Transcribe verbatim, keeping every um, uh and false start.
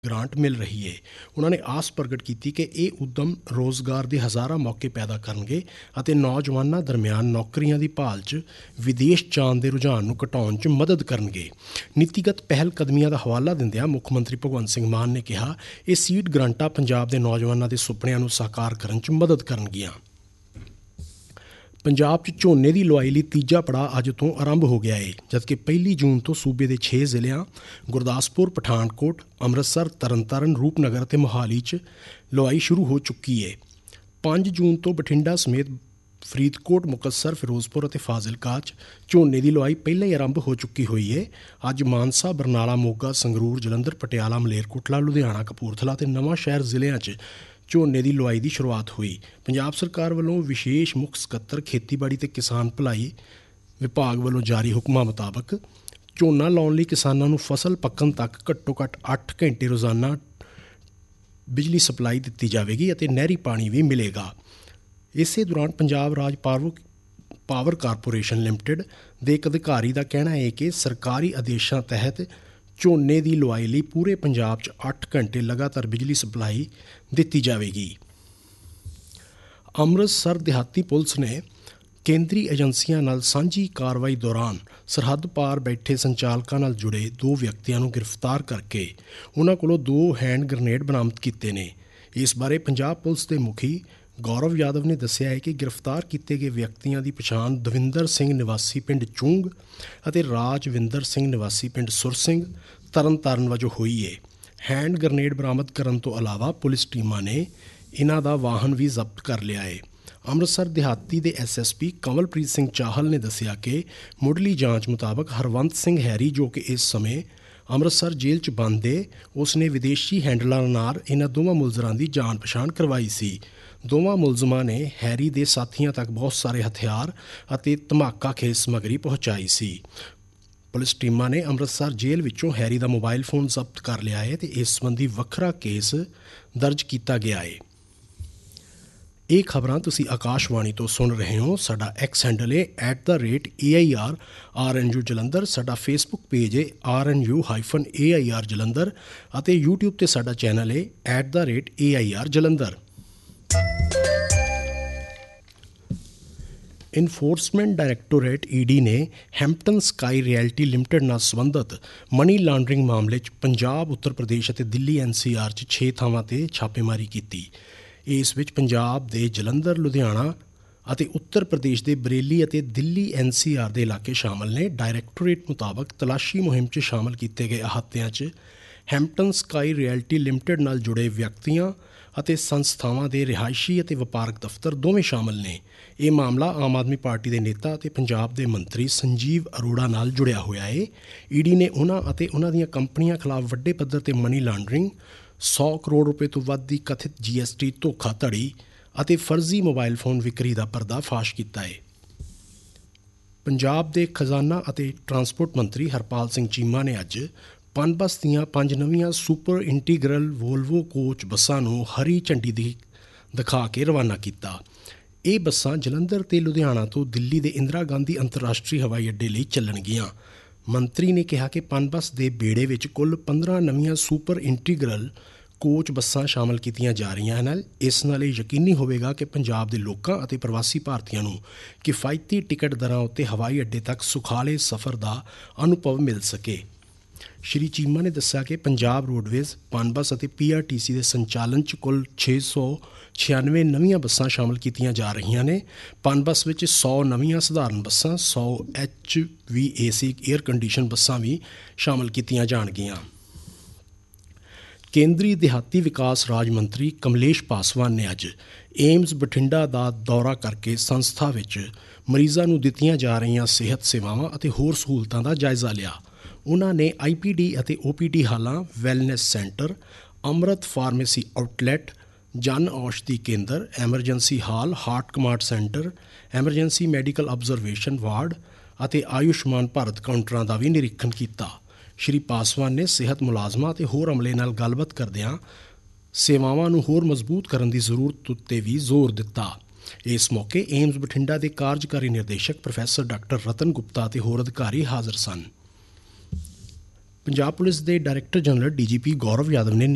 Grant ਮਿਲ ਰਹੀ ਹੈ। ਉਹਨਾਂ ਨੇ ਆਸ ਪ੍ਰਗਟ ਕੀਤੀ ਕਿ ਇਹ ਉਦਮ ਰੋਜ਼ਗਾਰ ਦੇ ਹਜ਼ਾਰਾਂ ਮੌਕੇ ਪੈਦਾ ਕਰਨਗੇ ਅਤੇ ਨੌਜਵਾਨਾਂ ਦਰਮਿਆਨ ਨੌਕਰੀਆਂ ਦੀ ਭਾਲ 'ਚ ਵਿਦੇਸ਼ ਜਾਣ ਦੇ ਰੁਝਾਨ ਨੂੰ ਘਟਾਉਣ 'ਚ ਮਦਦ ਕਰਨਗੇ। ਨੀਤੀਗਤ ਪਹਿਲ ਕਦਮੀਆਂ ਦਾ ਹਵਾਲਾ ਦਿੰਦਿਆਂ ਮੁੱਖ ਮੰਤਰੀ ਭਗਵੰਤ ਸਿੰਘ ਮਾਨ ਨੇ ਕਿਹਾ, ਇਹ ਸੀਡ ਗ੍ਰਾਂਟਾਂ ਪੰਜਾਬ ਦੇ ਨੌਜਵਾਨਾਂ ਦੇ ਸੁਪਨਿਆਂ ਨੂੰ ਸਾਕਾਰ ਕਰਨ 'ਚ ਮਦਦ ਕਰਨਗੀਆਂ। ਪੰਜਾਬ 'ਚ ਝੋਨੇ ਦੀ ਲੁਆਈ ਲਈ ਤੀਜਾ ਪੜਾਅ ਅੱਜ ਤੋਂ ਆਰੰਭ ਹੋ ਗਿਆ ਹੈ, ਜਦਕਿ ਪਹਿਲੀ ਜੂਨ ਤੋਂ ਸੂਬੇ ਦੇ ਛੇ ਜ਼ਿਲ੍ਹਿਆਂ ਗੁਰਦਾਸਪੁਰ, ਪਠਾਨਕੋਟ, ਅੰਮ੍ਰਿਤਸਰ, ਤਰਨਤਾਰਨ, ਰੂਪਨਗਰ ਅਤੇ ਮੋਹਾਲੀ 'ਚ ਲੁਆਈ ਸ਼ੁਰੂ ਹੋ ਚੁੱਕੀ ਹੈ। ਪੰਜ ਜੂਨ ਤੋਂ ਬਠਿੰਡਾ ਸਮੇਤ ਫਰੀਦਕੋਟ, ਮੁਕਤਸਰ, ਫਿਰੋਜ਼ਪੁਰ ਅਤੇ ਫਾਜ਼ਿਲਕਾ 'ਚ ਝੋਨੇ ਦੀ ਲੁਆਈ ਪਹਿਲਾਂ ਹੀ ਆਰੰਭ ਹੋ ਚੁੱਕੀ ਹੋਈ ਹੈ। ਅੱਜ ਮਾਨਸਾ, ਬਰਨਾਲਾ, ਮੋਗਾ, ਸੰਗਰੂਰ, ਜਲੰਧਰ, ਪਟਿਆਲਾ, ਮਲੇਰਕੋਟਲਾ, ਲੁਧਿਆਣਾ, ਕਪੂਰਥਲਾ ਅਤੇ ਨਵਾਂ ਸ਼ਹਿਰ ਜ਼ਿਲ੍ਹਿਆਂ 'ਚ ਝੋਨੇ ਦੀ ਲੁਆਈ ਦੀ ਸ਼ੁਰੂਆਤ ਹੋਈ। ਪੰਜਾਬ ਸਰਕਾਰ ਵੱਲੋਂ ਵਿਸ਼ੇਸ਼ ਮੁੱਖ ਸਕੱਤਰ ਖੇਤੀਬਾੜੀ ਤੇ ਕਿਸਾਨ ਭਲਾਈ ਵਿਭਾਗ ਵੱਲੋਂ ਜਾਰੀ ਹੁਕਮਾਂ ਮੁਤਾਬਕ ਝੋਨਾ ਲਾਉਣ ਲਈ ਕਿਸਾਨਾਂ ਨੂੰ ਫਸਲ ਪੱਕਣ ਤੱਕ ਘੱਟੋ ਘੱਟ ਅੱਠ ਘੰਟੇ ਰੋਜ਼ਾਨਾ ਬਿਜਲੀ ਸਪਲਾਈ ਦਿੱਤੀ ਜਾਵੇਗੀ ਅਤੇ ਨਹਿਰੀ ਪਾਣੀ ਵੀ ਮਿਲੇਗਾ। ਇਸੇ ਦੌਰਾਨ ਪੰਜਾਬ ਰਾਜ ਪਾਵਰ ਪਾਵਰ ਕਾਰਪੋਰੇਸ਼ਨ ਲਿਮਟਿਡ ਦੇ ਇੱਕ ਅਧਿਕਾਰੀ ਦਾ ਕਹਿਣਾ ਹੈ ਕਿ ਸਰਕਾਰੀ ਆਦੇਸ਼ਾਂ ਤਹਿਤ ਝੋਨੇ ਦੀ ਲੁਆਈ ਲਈ ਪੂਰੇ ਪੰਜਾਬ 'ਚ ਅੱਠ ਘੰਟੇ ਲਗਾਤਾਰ ਬਿਜਲੀ ਸਪਲਾਈ ਦਿੱਤੀ ਜਾਵੇਗੀ। ਅੰਮ੍ਰਿਤਸਰ ਦਿਹਾਤੀ ਪੁਲਿਸ ਨੇ ਕੇਂਦਰੀ ਏਜੰਸੀਆਂ ਨਾਲ ਸਾਂਝੀ ਕਾਰਵਾਈ ਦੌਰਾਨ ਸਰਹੱਦ ਪਾਰ ਬੈਠੇ ਸੰਚਾਲਕਾਂ ਨਾਲ ਜੁੜੇ ਦੋ ਵਿਅਕਤੀਆਂ ਨੂੰ ਗ੍ਰਿਫਤਾਰ ਕਰਕੇ ਉਹਨਾਂ ਕੋਲੋਂ ਦੋ ਹੈਂਡ ਗ੍ਰਨੇਡ ਬਰਾਮਦ ਕੀਤੇ ਨੇ। ਇਸ ਬਾਰੇ ਪੰਜਾਬ ਪੁਲਿਸ ਦੇ ਮੁਖੀ ਗੌਰਵ ਯਾਦਵ ਨੇ ਦੱਸਿਆ ਹੈ ਕਿ ਗ੍ਰਿਫਤਾਰ ਕੀਤੇ ਗਏ ਵਿਅਕਤੀਆਂ ਦੀ ਪਛਾਣ ਦਵਿੰਦਰ ਸਿੰਘ ਨਿਵਾਸੀ ਪਿੰਡ ਚੂੰਗ ਅਤੇ ਰਾਜਵਿੰਦਰ ਸਿੰਘ ਨਿਵਾਸੀ ਪਿੰਡ ਸੁਰ ਸਿੰਘ, ਤਰਨਤਾਰਨ ਵਜੋਂ ਹੋਈ ਹੈ। ਹੈਂਡ ਗ੍ਰਨੇਡ ਬਰਾਮਦ ਕਰਨ ਤੋਂ ਇਲਾਵਾ ਪੁਲਿਸ ਟੀਮਾਂ ਨੇ ਇਹਨਾਂ ਦਾ ਵਾਹਨ ਵੀ ਜ਼ਬਤ ਕਰ ਲਿਆ ਹੈ। ਅੰਮ੍ਰਿਤਸਰ ਦਿਹਾਤੀ ਦੇ S S P Kamalpreet Singh Chahal ਨੇ ਦੱਸਿਆ ਕਿ ਮੁੱਢਲੀ ਜਾਂਚ ਮੁਤਾਬਕ ਹਰਵੰਤ ਸਿੰਘ ਹੈਰੀ, ਜੋ ਕਿ ਇਸ ਸਮੇਂ ਅੰਮ੍ਰਿਤਸਰ ਜੇਲ੍ਹ 'ਚ ਬੰਦ ਹੈ, ਉਸ ਨੇ ਵਿਦੇਸ਼ੀ ਹੈਂਡਲਰਾਂ ਨਾਲ ਇਹਨਾਂ ਦੋਵਾਂ ਮੁਲਜ਼ਮਾਂ ਦੀ ਜਾਣ ਪਛਾਣ ਕਰਵਾਈ ਸੀ। ਦੋਵਾਂ ਮੁਲਜ਼ਮਾਂ ਨੇ ਹੈਰੀ ਦੇ ਸਾਥੀਆਂ ਤੱਕ ਬਹੁਤ ਸਾਰੇ ਹਥਿਆਰ ਅਤੇ ਧਮਾਕਾ ਖੇਜ ਸਮੱਗਰੀ ਪਹੁੰਚਾਈ ਸੀ। ਪੁਲਿਸ ਟੀਮਾਂ ਨੇ ਅੰਮ੍ਰਿਤਸਰ ਜੇਲ੍ਹ ਵਿੱਚੋਂ ਹੈਰੀ ਦਾ ਮੋਬਾਈਲ ਫੋਨ ਜ਼ਬਤ ਕਰ ਲਿਆ ਹੈ ਅਤੇ ਇਸ ਸੰਬੰਧੀ ਵੱਖਰਾ ਕੇਸ ਦਰਜ ਕੀਤਾ ਗਿਆ ਹੈ। ਇਹ ਖਬਰਾਂ ਤੁਸੀਂ ਆਕਾਸ਼ਵਾਣੀ ਤੋਂ ਸੁਣ ਰਹੇ ਹੋ। ਸਾਡਾ ਐਕਸ ਹੈਂਡਲ ਹੈ at the rate A I R R N U Jalandhar. ਸਾਡਾ ਫੇਸਬੁੱਕ ਪੇਜ ਹੈ R N U hyphen A I R Jalandhar ਅਤੇ ਯੂਟਿਊਬ 'ਤੇ ਸਾਡਾ ਚੈਨਲ ਹੈ at the rate A I R Jalandhar. Enforcement directorate E D ਨੇ ਹੈਂਪਟਨ sky reality limited ਨਾਲ ਸੰਬੰਧਿਤ money laundering ਮਾਮਲੇ 'ਚ ਪੰਜਾਬ, ਉੱਤਰ ਪ੍ਰਦੇਸ਼ ਅਤੇ ਦਿੱਲੀ ਐਨ ਸੀ ਆਰ 'ਚ ਛੇ ਥਾਵਾਂ 'ਤੇ ਛਾਪੇਮਾਰੀ ਕੀਤੀ। ਇਸ ਵਿੱਚ ਪੰਜਾਬ ਦੇ ਜਲੰਧਰ, ਲੁਧਿਆਣਾ ਅਤੇ ਉੱਤਰ ਪ੍ਰਦੇਸ਼ ਦੇ ਬਰੇਲੀ ਅਤੇ ਦਿੱਲੀ ਐਨ ਸੀ ਆਰ ਦੇ ਇਲਾਕੇ ਸ਼ਾਮਲ ਨੇ। ਡਾਇਰੈਕਟੋਰੇਟ ਮੁਤਾਬਕ ਤਲਾਸ਼ੀ ਮੁਹਿੰਮ 'ਚ ਸ਼ਾਮਲ ਕੀਤੇ ਗਏ ਅਹਾਤਿਆਂ 'ਚ ਹੈਂਪਟਨ ਸਕਾਈ ਰਿਐਲਟੀ ਲਿਮਟਿਡ ਨਾਲ ਜੁੜੇ ਵਿਅਕਤੀਆਂ ਅਤੇ ਸੰਸਥਾਵਾਂ ਦੇ ਰਿਹਾਇਸ਼ੀ ਅਤੇ ਵਪਾਰਕ ਦਫ਼ਤਰ ਦੋਵੇਂ ਸ਼ਾਮਲ ਨੇ। ਇਹ ਮਾਮਲਾ ਆਮ ਆਦਮੀ ਪਾਰਟੀ ਦੇ ਨੇਤਾ ਅਤੇ ਪੰਜਾਬ ਦੇ ਮੰਤਰੀ ਸੰਜੀਵ ਅਰੋੜਾ ਨਾਲ ਜੁੜਿਆ ਹੋਇਆ ਹੈ। ਈ ਡੀ ਨੇ ਉਹਨਾਂ ਅਤੇ ਉਹਨਾਂ ਦੀਆਂ ਕੰਪਨੀਆਂ ਖਿਲਾਫ ਵੱਡੇ ਪੱਧਰ 'ਤੇ ਮਨੀ ਲਾਂਡਰਿੰਗ, ਸੌ ਕਰੋੜ ਰੁਪਏ ਤੋਂ ਵੱਧ ਦੀ ਕਥਿਤ ਜੀ ਐਸ ਟੀ ਧੋਖਾਧੜੀ ਅਤੇ ਫਰਜ਼ੀ ਮੋਬਾਈਲ ਫੋਨ ਵਿਕਰੀ ਦਾ ਪਰਦਾਫਾਸ਼ ਕੀਤਾ ਹੈ। ਪੰਜਾਬ ਦੇ ਖਜ਼ਾਨਾ ਅਤੇ ਟਰਾਂਸਪੋਰਟ ਮੰਤਰੀ ਹਰਪਾਲ ਸਿੰਘ ਚੀਮਾ ਨੇ ਅੱਜ ਪਨਬੱਸ ਦੀਆਂ ਪੰਜ ਨਵੀਆਂ ਸੁਪਰ ਇੰਟੀਗਰਲ ਵੋਲਵੋ ਕੋਚ ਬੱਸਾਂ ਨੂੰ ਹਰੀ ਝੰਡੀ ਦੀ ਦਿਖਾ ਕੇ ਰਵਾਨਾ ਕੀਤਾ। ਇਹ ਬੱਸਾਂ ਜਲੰਧਰ ਤੇ ਲੁਧਿਆਣਾ ਤੋਂ ਦਿੱਲੀ ਦੇ ਇੰਦਰਾ ਗਾਂਧੀ ਅੰਤਰਰਾਸ਼ਟਰੀ ਹਵਾਈ ਅੱਡੇ ਲਈ ਚੱਲਣਗੀਆਂ। ਮੰਤਰੀ ਨੇ ਕਿਹਾ ਕਿ ਪਨਬੱਸ ਦੇ ਬੇੜੇ ਵਿੱਚ ਕੁੱਲ ਪੰਦਰਾਂ ਨਵੀਆਂ ਸੁਪਰ ਇੰਟੀਗਰਲ ਕੋਚ ਬੱਸਾਂ ਸ਼ਾਮਲ ਕੀਤੀਆਂ ਜਾ ਰਹੀਆਂ ਹਨ। ਇਸ ਨਾਲ ਇਹ ਯਕੀਨੀ ਹੋਵੇਗਾ ਕਿ ਪੰਜਾਬ ਦੇ ਲੋਕਾਂ ਅਤੇ ਪ੍ਰਵਾਸੀ ਭਾਰਤੀਆਂ ਨੂੰ ਕਿਫਾਇਤੀ ਟਿਕਟ ਦਰਾਂ ਉੱਤੇ ਹਵਾਈ ਅੱਡੇ ਤੱਕ ਸੁਖਾਲੇ ਸਫ਼ਰ ਦਾ ਅਨੁਭਵ ਮਿਲ ਸਕੇ। ਸ਼੍ਰੀ ਚੀਮਾ ਨੇ ਦੱਸਿਆ ਕਿ ਪੰਜਾਬ ਰੋਡਵੇਜ਼, ਪਨਬੱਸ ਅਤੇ ਪੀ ਆਰ ਟੀ ਸੀ ਦੇ ਸੰਚਾਲਨ 'ਚ ਕੁੱਲ ਛੇ ਸੌ ਛਿਆਨਵੇਂ ਨਵੀਆਂ ਬੱਸਾਂ ਸ਼ਾਮਲ ਕੀਤੀਆਂ ਜਾ ਰਹੀਆਂ ਨੇ। ਪਨਬੱਸ ਵਿੱਚ ਸੌ ਨਵੀਆਂ ਸਧਾਰਨ ਬੱਸਾਂ, ਸੌ ਐਚ ਵੀ ਏ ਸੀ ਏਅਰ ਕੰਡੀਸ਼ਨ ਬੱਸਾਂ ਵੀ ਸ਼ਾਮਲ ਕੀਤੀਆਂ ਜਾਣਗੀਆਂ। ਕੇਂਦਰੀ ਦਿਹਾਤੀ ਵਿਕਾਸ ਰਾਜ ਮੰਤਰੀ ਕਮਲੇਸ਼ ਪਾਸਵਾਨ ਨੇ ਅੱਜ ਏਮਜ਼ ਬਠਿੰਡਾ ਦਾ ਦੌਰਾ ਕਰਕੇ ਸੰਸਥਾ ਵਿੱਚ ਮਰੀਜ਼ਾਂ ਨੂੰ ਦਿੱਤੀਆਂ ਜਾ ਰਹੀਆਂ ਸਿਹਤ ਸੇਵਾਵਾਂ ਅਤੇ ਹੋਰ ਸਹੂਲਤਾਂ ਦਾ ਜਾਇਜ਼ਾ ਲਿਆ। ਉਹਨਾਂ ਨੇ ਆਈ ਪੀ ਡੀ ਅਤੇ ਓ ਪੀ ਡੀ ਹਾਲਾਂ, ਵੈਲਨੈਸ ਸੈਂਟਰ, ਅੰਮ੍ਰਿਤ ਫਾਰਮੇਸੀ ਆਊਟਲੈਟ, ਜਨ ਔਸ਼ਧੀ ਕੇਂਦਰ, ਐਮਰਜੈਂਸੀ ਹਾਲ, heart command centre, emergency medical observation ward ਅਤੇ ਆਯੁਸ਼ਮਾਨ ਭਾਰਤ ਕਾਊਂਟਰਾਂ ਦਾ ਵੀ ਨਿਰੀਖਣ ਕੀਤਾ। ਸ਼੍ਰੀ ਪਾਸਵਾਨ ਨੇ ਸਿਹਤ ਮੁਲਾਜ਼ਮਾਂ ਅਤੇ ਹੋਰ ਅਮਲੇ ਨਾਲ ਗੱਲਬਾਤ ਕਰਦਿਆਂ ਸੇਵਾਵਾਂ ਨੂੰ ਹੋਰ ਮਜ਼ਬੂਤ ਕਰਨ ਦੀ ਜ਼ਰੂਰਤ ਉੱਤੇ ਵੀ ਜ਼ੋਰ ਦਿੱਤਾ। ਇਸ ਮੌਕੇ ਏਮਜ਼ ਬਠਿੰਡਾ ਦੇ ਕਾਰਜਕਾਰੀ ਨਿਰਦੇਸ਼ਕ ਪ੍ਰੋਫੈਸਰ ਡਾਕਟਰ ਰਤਨ ਗੁਪਤਾ ਅਤੇ ਹੋਰ ਅਧਿਕਾਰੀ ਹਾਜ਼ਰ ਸਨ। ਪੰਜਾਬ ਪੁਲਿਸ ਦੇ ਡਾਇਰੈਕਟਰ ਜਨਰਲ ਡੀ ਜੀ ਪੀ ਗੌਰਵ ਯਾਦਵ ਨੇ